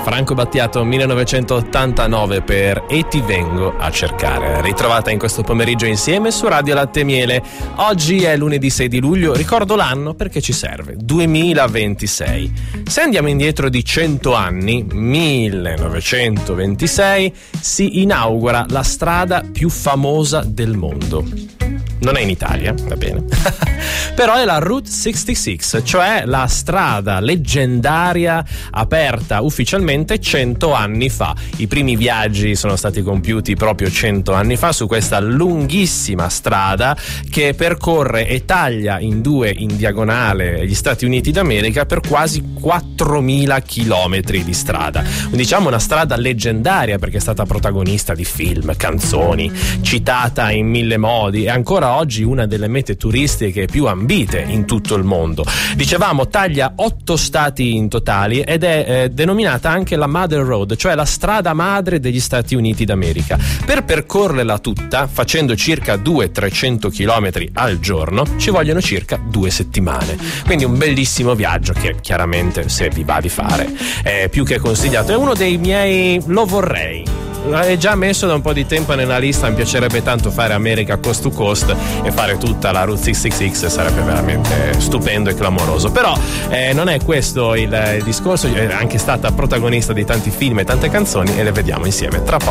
Franco Battiato 1989 per E ti vengo a cercare. Ritrovata in questo pomeriggio insieme su Radio Latte e Miele. Oggi è lunedì 6 di luglio, ricordo l'anno perché ci serve, 2026. Se andiamo indietro di 100 anni, 1926, si inaugura la strada più famosa del mondo. Non è in Italia, va bene, però è la Route 66, cioè la strada leggendaria aperta ufficialmente 100 anni fa. I primi viaggi sono stati compiuti proprio 100 anni fa su questa lunghissima strada che percorre e taglia in due in diagonale gli Stati Uniti d'America per quasi 4.000 chilometri di strada. Diciamo una strada leggendaria perché è stata protagonista di film, canzoni, citata in mille modi e ancora oggi una delle mete turistiche più ambite in tutto il mondo. Dicevamo taglia 8 stati in totali ed è denominata anche la Mother Road, cioè la strada madre degli Stati Uniti d'America. Per percorrerla tutta, facendo circa 200-300 chilometri al giorno, ci vogliono circa 2 settimane. Quindi un bellissimo viaggio che chiaramente, se vi va di fare, è più che consigliato. È uno dei miei, lo vorrei. L'hai già messo da un po' di tempo nella lista, mi piacerebbe tanto fare America Coast to Coast e fare tutta la Route 66, sarebbe veramente stupendo e clamoroso. Però non è questo il discorso, è anche stata protagonista di tanti film e tante canzoni e le vediamo insieme tra poco.